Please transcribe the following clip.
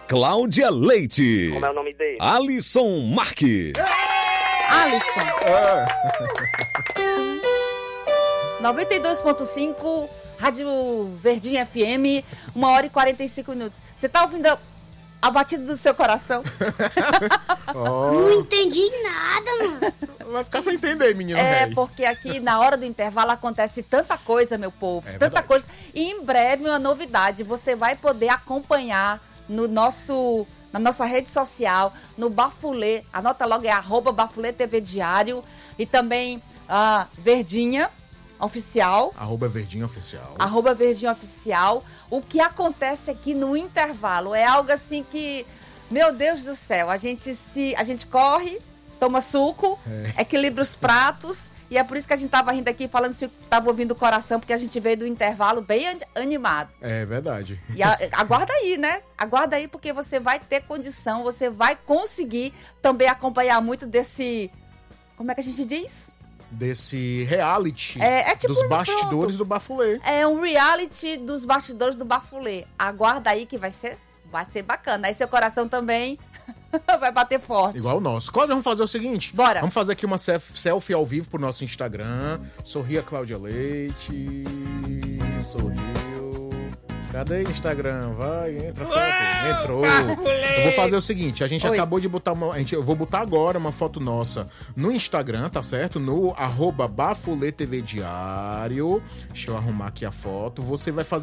Cláudia Leite. Como é o nome dele? Alisson Marques. Alisson. 92.5, Rádio Verdinha FM, 1h45. Você tá ouvindo a batida do seu coração? Não entendi nada, mano. Vai ficar sem entender, menino. Porque aqui na hora do intervalo acontece tanta coisa, meu povo. Tanta verdade. coisa. E em breve uma novidade. Você vai poder acompanhar na nossa rede social, no Bafulê. Anota logo, é @Bafulê TV Diário. E também Verdinha Oficial. @Verdinha Oficial. @Verdinha Oficial. O que acontece aqui no intervalo é algo assim que, meu Deus do céu, a gente corre, toma suco, equilibra os pratos, e é por isso que a gente tava rindo aqui, falando se tava ouvindo o coração, porque a gente veio do intervalo bem animado. É verdade. E aguarda aí, né? Aguarda aí, porque você vai ter condição, você vai conseguir também acompanhar muito desse... Como é que a gente diz? Desse reality tipo dos bastidores do Bafulê. É um reality dos bastidores do Bafulê. Aguarda aí que vai ser bacana. Aí seu coração também vai bater forte. Igual o nosso. Cláudia, vamos fazer o seguinte. Bora. Vamos fazer aqui uma selfie ao vivo pro nosso Instagram. Sorria, Cláudia Leite. Sorriu. Cadê o Instagram? Vai, entra, foto. Entrou. Eu vou fazer o seguinte, a gente acabou de botar eu vou botar agora uma foto nossa no Instagram, tá certo? No @Bafulê TV Diário. Deixa eu arrumar aqui a foto. Você vai fazer